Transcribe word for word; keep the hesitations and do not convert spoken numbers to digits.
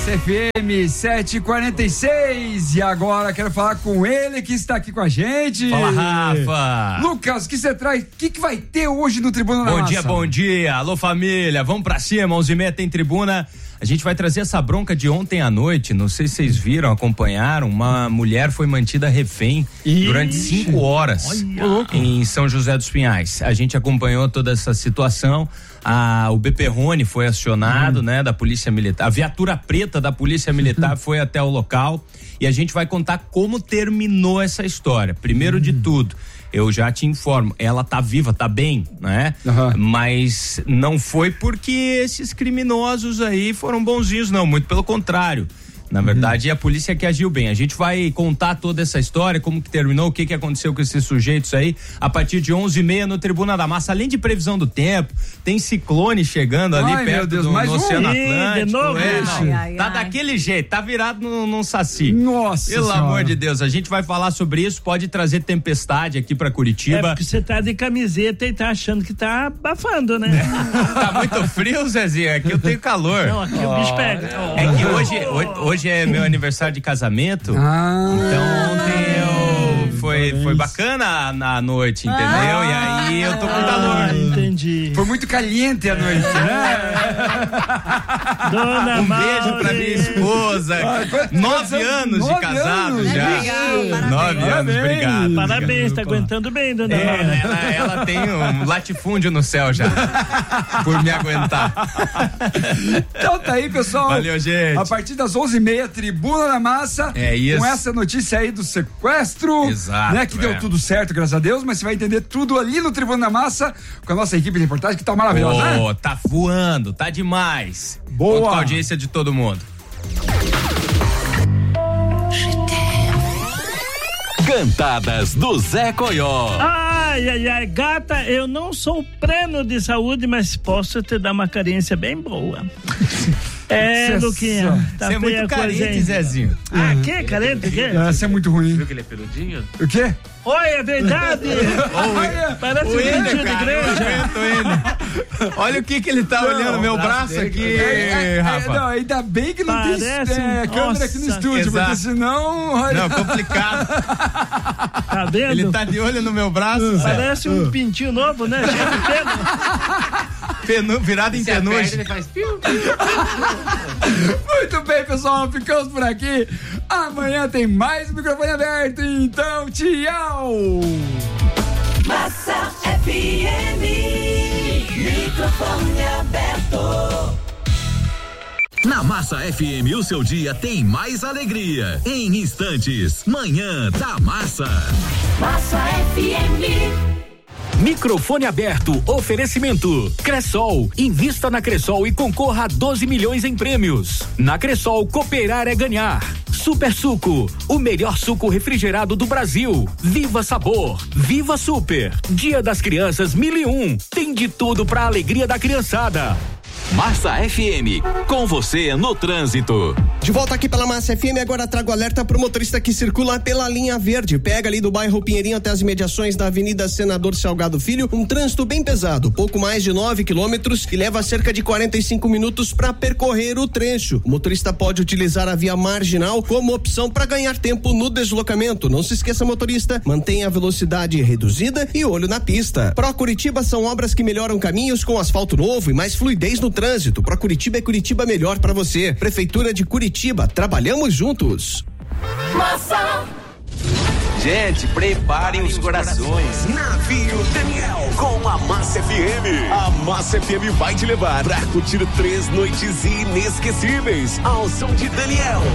F M sete e quarenta e seis e agora quero falar com ele que está aqui com a gente. Fala, Rafa. Lucas, o que você traz? O que, que vai ter hoje no Tribuna da Bom Massa? dia, bom dia. Alô, família. Vamos pra cima, onze e meia tem Tribuna. A gente vai trazer essa bronca de ontem à noite. Não sei se vocês viram, acompanharam. Uma mulher foi mantida refém Ixi. durante cinco horas Olha. em São José dos Pinhais. A gente acompanhou toda essa situação. A, o B P Rony foi acionado, hum. né, da Polícia Militar. A viatura preta da Polícia Militar foi até o local e a gente vai contar como terminou essa história. Primeiro hum. de tudo, eu já te informo, ela tá viva, tá bem, né? Uhum. Mas não foi porque esses criminosos aí foram bonzinhos, não, muito pelo contrário. Na verdade, uhum. a polícia que agiu bem. A gente vai contar toda essa história, como que terminou, o que que aconteceu com esses sujeitos aí, a partir de onze e meia no Tribuna da Massa. Além de previsão do tempo, tem ciclone chegando ali Ai, perto Deus, do no Oceano um. Atlântico. De novo, é, ai, ai, tá ai. daquele jeito, tá virado num, num saci. Nossa Pelo senhora. amor de Deus, a gente vai falar sobre isso, pode trazer tempestade aqui pra Curitiba. É porque você tá de camiseta e tá achando que tá abafando, né? Tá muito frio, Zezinho, aqui eu tenho calor. Não, aqui oh. o bicho pega. Oh. É que hoje, hoje, hoje é meu aniversário de casamento, ah, então ontem eu foi, foi bacana na noite, entendeu? Ah, e aí eu tô com calor. Ah, entendi. Foi muito caliente a noite, né? Dona um Maure. beijo pra minha esposa. Ah, nove anos nove de casado anos. já. Legal, nove anos, obrigado. Parabéns, tá aguentando bem, dona é, Maure. Ela, ela tem um latifúndio no céu já, por me aguentar. Então tá aí, pessoal. Valeu, gente. A partir das onze e meia, Tribuna da Massa. É isso. Com essa notícia aí do sequestro. Exato. Né, que é. deu tudo certo, graças a Deus, mas você vai entender tudo ali no Tribuna da Massa com a nossa equipe de reportagem que tá maravilhosa, oh, né? Tá voando, tá demais. Boa. Conto com a audiência de todo mundo. Cantadas do Zé Coió. Ai, ai, ai, gata, eu não sou pleno de saúde, mas posso te dar uma carência bem boa. É, Luquinha. Tá Você é muito carente, Zezinho. Ah, uhum. que? Carente? O quê? Essa é muito ruim. Viu que ele é peludinho? O quê? Oi, é verdade. Olha, parece um pintinho de igreja. Ele. Olha o que que ele tá não, olhando, meu braço, braço aqui, é, é, Rafa. É, não, ainda bem que não parece tem é, câmera aqui no estúdio, exato. Porque senão... Olha. Não, complicado. Tá vendo? Ele tá de olho no meu braço. Parece uh. um pintinho novo, né? Cheio de pelo. Penu, virado em penugem. Ele faz piu, piu. Muito bem, pessoal, ficamos por aqui. Amanhã tem mais microfone aberto, então tchau. Massa F M, microfone aberto. Na Massa F M, o seu dia tem mais alegria. Em instantes, Manhã da Massa. Massa F M. Microfone aberto, oferecimento. Cressol, invista na Cressol e concorra a doze milhões em prêmios. Na Cressol, cooperar é ganhar. Super Suco, o melhor suco refrigerado do Brasil. Viva Sabor, Viva Super. Dia das Crianças mil e um, tem de tudo pra alegria da criançada. Massa F M, com você no trânsito. De volta aqui pela Massa F M, agora trago alerta pro motorista que circula pela linha verde. Pega ali do bairro Pinheirinho até as imediações da Avenida Senador Salgado Filho, um trânsito bem pesado, pouco mais de nove quilômetros e leva cerca de quarenta e cinco minutos para percorrer o trecho. O motorista pode utilizar a via marginal como opção para ganhar tempo no deslocamento. Não se esqueça, motorista, mantenha a velocidade reduzida e olho na pista. Pro Curitiba são obras que melhoram caminhos com asfalto novo e mais fluidez no trânsito. Pro Curitiba é Curitiba melhor para você. Prefeitura de Curitiba, trabalhamos juntos. Massa. Gente, preparem os corações. Navio Daniel com a Massa F M. A Massa F M vai te levar pra curtir três noites inesquecíveis ao som de Daniel.